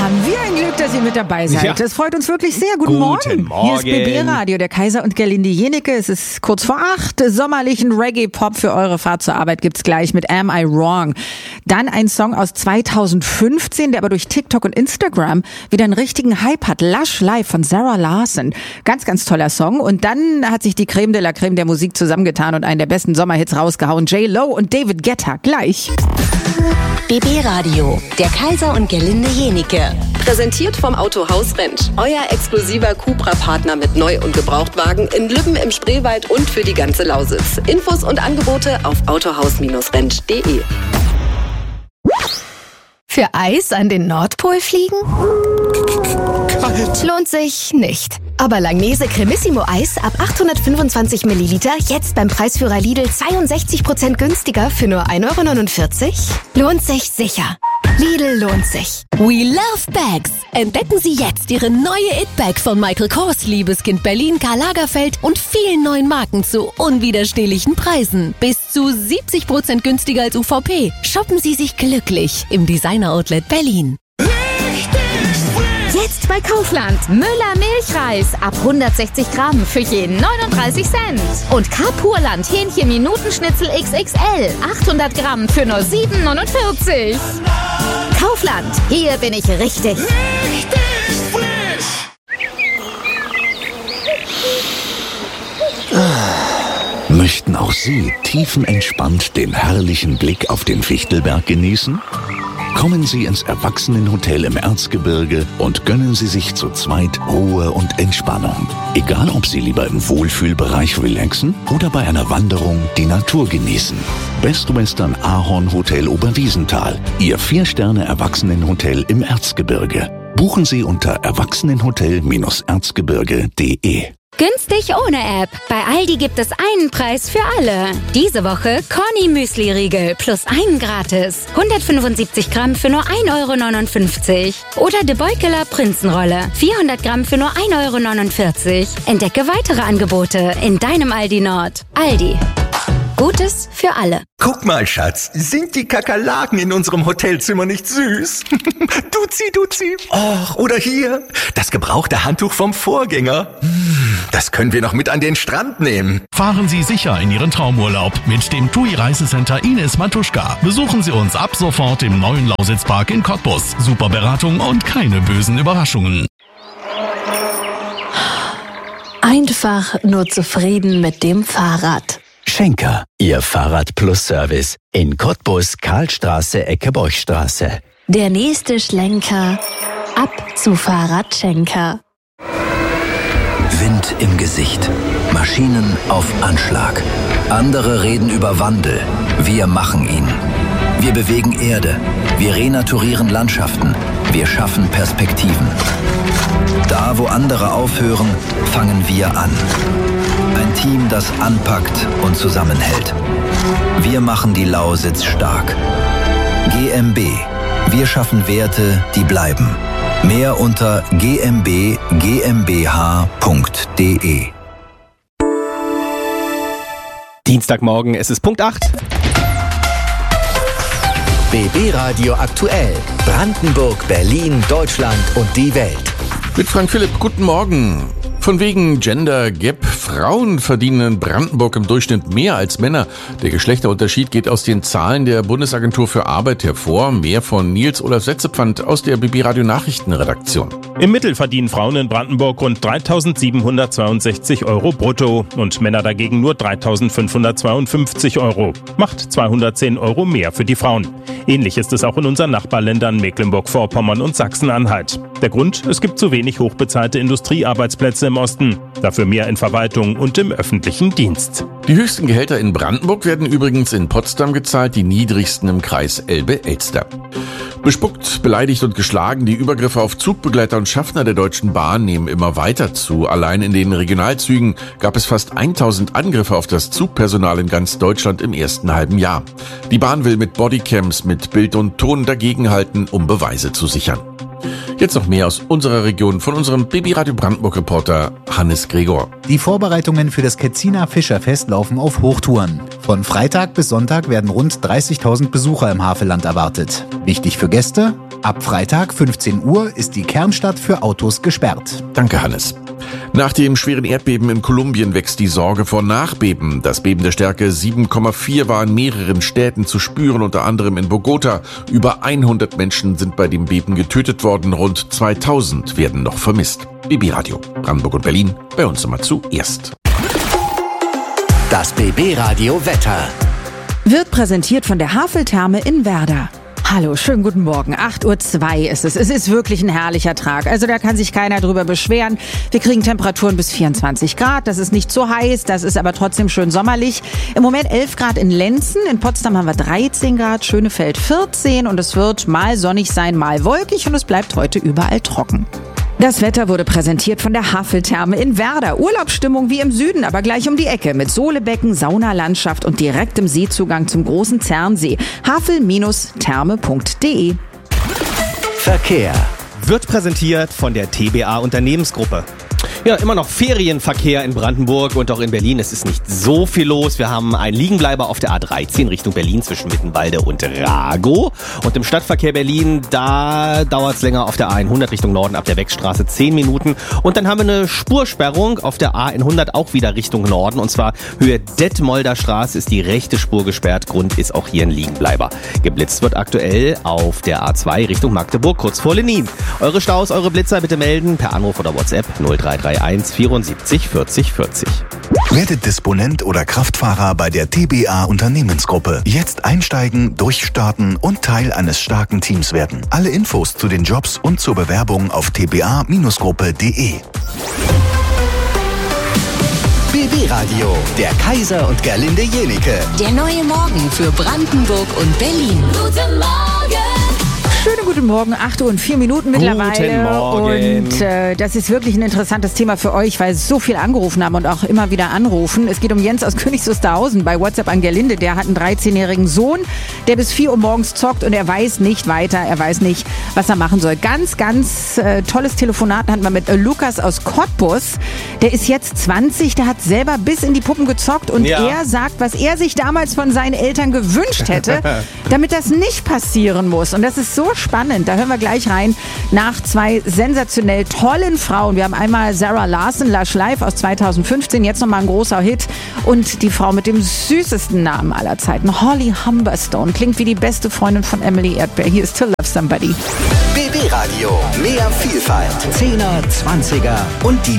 Haben wir ein Glück, dass ihr mit dabei seid. Ja. Das freut uns wirklich sehr. Guten Morgen. Hier ist BB Radio, der Kaiser und Gerlinde Jenecke. Es ist kurz vor 8. Sommerlichen Reggae-Pop für eure Fahrt zur Arbeit gibt's gleich mit Am I Wrong. Dann ein Song aus 2015, der aber durch TikTok und Instagram wieder einen richtigen Hype hat. Lush Live von Sarah Larson. Ganz, ganz toller Song. Und dann hat sich die Creme de la Creme der Musik zusammengetan und einen der besten Sommerhits rausgehauen. J-Lo und David Guetta. Gleich. BB Radio, der Kaiser und Gerlinde Jenecke. Präsentiert vom Autohaus Rentsch. Euer exklusiver Cupra-Partner mit Neu- und Gebrauchtwagen in Lübben im Spreewald und für die ganze Lausitz. Infos und Angebote auf autohaus-rentsch.de. Für Eis an den Nordpol fliegen? Kalt. Lohnt sich nicht. Aber Langnese Cremissimo Eis ab 825 Milliliter jetzt beim Preisführer Lidl 62% günstiger für nur 1,49 €? Lohnt sich sicher. Lidl lohnt sich. We love bags. Entdecken Sie jetzt Ihre neue It-Bag von Michael Kors, Liebeskind Berlin, Karl Lagerfeld und vielen neuen Marken zu unwiderstehlichen Preisen. Bis zu 70% günstiger als UVP. Shoppen Sie sich glücklich im Designer-Outlet Berlin. Jetzt bei Kaufland. Müller Milchreis ab 160 Gramm für je 39 Cent. Und Carpurland Hähnchen Minutenschnitzel XXL 800 Gramm für nur 7,49 €. Kaufland, hier bin ich richtig. Möchten auch Sie tiefenentspannt den herrlichen Blick auf den Fichtelberg genießen? Kommen Sie ins Erwachsenenhotel im Erzgebirge und gönnen Sie sich zu zweit Ruhe und Entspannung. Egal, ob Sie lieber im Wohlfühlbereich relaxen oder bei einer Wanderung die Natur genießen. Best Western Ahorn Hotel Oberwiesenthal, Ihr 4-Sterne-Erwachsenenhotel im Erzgebirge. Buchen Sie unter erwachsenenhotel-erzgebirge.de. Günstig ohne App. Bei Aldi gibt es einen Preis für alle. Diese Woche Corny Müsli-Riegel plus einen gratis. 175 Gramm für nur 1,59 €. Oder De Beukeler Prinzenrolle. 400 Gramm für nur 1,49 €. Entdecke weitere Angebote in deinem Aldi Nord. Aldi. Gutes für alle. Guck mal, Schatz, sind die Kakerlaken in unserem Hotelzimmer nicht süß? Duzi. Och, oder hier, das gebrauchte Handtuch vom Vorgänger. Das können wir noch mit an den Strand nehmen. Fahren Sie sicher in Ihren Traumurlaub mit dem TUI Reisecenter Ines Matuschka. Besuchen Sie uns ab sofort im neuen Lausitzpark in Cottbus. Super Beratung und keine bösen Überraschungen. Einfach nur zufrieden mit dem Fahrrad. Schenker, Ihr Fahrrad-Plus-Service in Cottbus, Karlstraße, Ecke Borchstraße. Der nächste Schlenker ab zu Fahrradschenker. Wind im Gesicht. Maschinen auf Anschlag. Andere reden über Wandel. Wir machen ihn. Wir bewegen Erde. Wir renaturieren Landschaften. Wir schaffen Perspektiven. Da, wo andere aufhören, fangen wir an. Ein Team, das anpackt und zusammenhält. Wir machen die Lausitz stark. GmbH. Wir schaffen Werte, die bleiben. Mehr unter gmbh.de. Dienstagmorgen, es ist Punkt 8. BB Radio aktuell. Brandenburg, Berlin, Deutschland und die Welt. Mit Frank Philipp, guten Morgen. Von wegen Gender Gap. Frauen verdienen in Brandenburg im Durchschnitt mehr als Männer. Der Geschlechterunterschied geht aus den Zahlen der Bundesagentur für Arbeit hervor. Mehr von Nils Olaf Setzepfand aus der BB Radio Nachrichtenredaktion. Im Mittel verdienen Frauen in Brandenburg rund 3.762 € brutto und Männer dagegen nur 3.552 €. Macht 210 € mehr für die Frauen. Ähnlich ist es auch in unseren Nachbarländern Mecklenburg-Vorpommern und Sachsen-Anhalt. Der Grund? Es gibt zu wenig hochbezahlte Industriearbeitsplätze im Osten. Dafür mehr in Verwaltung und im öffentlichen Dienst. Die höchsten Gehälter in Brandenburg werden übrigens in Potsdam gezahlt, die niedrigsten im Kreis Elbe-Elster. Bespuckt, beleidigt und geschlagen, die Übergriffe auf Zugbegleiter und Schaffner der Deutschen Bahn nehmen immer weiter zu. Allein in den Regionalzügen gab es fast 1000 Angriffe auf das Zugpersonal in ganz Deutschland im ersten halben Jahr. Die Bahn will mit Bodycams, mit Bild und Ton dagegenhalten, um Beweise zu sichern. Jetzt noch mehr aus unserer Region von unserem BB Radio Brandenburg-Reporter Hannes Gregor. Die Vorbereitungen für das Ketziner Fischerfest laufen auf Hochtouren. Von Freitag bis Sonntag werden rund 30.000 Besucher im Havelland erwartet. Wichtig für Gäste: ab Freitag 15 Uhr ist die Kernstadt für Autos gesperrt. Danke, Hannes. Nach dem schweren Erdbeben in Kolumbien wächst die Sorge vor Nachbeben. Das Beben der Stärke 7,4 war in mehreren Städten zu spüren, unter anderem in Bogota. Über 100 Menschen sind bei dem Beben getötet worden, rund 2000 werden noch vermisst. BB Radio, Brandenburg und Berlin, bei uns immer zuerst. Das BB Radio Wetter wird präsentiert von der Haveltherme in Werder. Hallo, schönen guten Morgen. 8:02 Uhr ist es. Es ist wirklich ein herrlicher Tag. Also da kann sich keiner drüber beschweren. Wir kriegen Temperaturen bis 24 Grad. Das ist nicht so heiß, das ist aber trotzdem schön sommerlich. Im Moment 11 Grad in Lenzen. In Potsdam haben wir 13 Grad, Schönefeld 14. Und es wird mal sonnig sein, mal wolkig. Und es bleibt heute überall trocken. Das Wetter wurde präsentiert von der Haveltherme in Werder. Urlaubsstimmung wie im Süden, aber gleich um die Ecke mit Sohlebecken, Saunalandschaft und direktem Seezugang zum großen Zernsee. havel-therme.de. Verkehr wird präsentiert von der TBA Unternehmensgruppe. Ja, immer noch Ferienverkehr in Brandenburg und auch in Berlin. Es ist nicht so viel los. Wir haben einen Liegenbleiber auf der A13 Richtung Berlin zwischen Mittenwalde und Ragow. Und im Stadtverkehr Berlin, da dauert es länger auf der A100 Richtung Norden ab der Wegstraße 10 Minuten. Und dann haben wir eine Spursperrung auf der A100 auch wieder Richtung Norden. Und zwar Höhe Detmolder Straße ist die rechte Spur gesperrt. Grund ist auch hier ein Liegenbleiber. Geblitzt wird aktuell auf der A2 Richtung Magdeburg, kurz vor Lenin. Eure Staus, eure Blitzer bitte melden per Anruf oder WhatsApp 0331 74 40 40. Werdet Disponent oder Kraftfahrer bei der TBA Unternehmensgruppe. Jetzt einsteigen, durchstarten und Teil eines starken Teams werden. Alle Infos zu den Jobs und zur Bewerbung auf tba-gruppe.de. BB Radio, der Kaiser und Gerlinde Jenike. Der neue Morgen für Brandenburg und Berlin. Guten Morgen! Schönen guten Morgen, 8:04 Uhr mittlerweile. Guten Morgen. Und das ist wirklich ein interessantes Thema für euch, weil so viel angerufen haben und auch immer wieder anrufen. Es geht um Jens aus Königs Wusterhausen bei WhatsApp an Gerlinde. Der hat einen 13-jährigen Sohn, der bis 4 Uhr morgens zockt und er weiß nicht weiter. Er weiß nicht, was er machen soll. Ganz tolles Telefonat hatten wir mit Lukas aus Cottbus. Der ist jetzt 20, der hat selber bis in die Puppen gezockt und er sagt, was er sich damals von seinen Eltern gewünscht hätte, damit das nicht passieren muss. Und das ist so spannend. Da hören wir gleich rein nach 2 sensationell tollen Frauen. Wir haben einmal Sarah Larson, Lush Life aus 2015, jetzt nochmal ein großer Hit. Und die Frau mit dem süßesten Namen aller Zeiten, Holly Humberstone. Klingt wie die beste Freundin von Emily Erdbeer. Hier ist To Love Somebody. BB Radio, mehr Vielfalt. 10er, 20er und die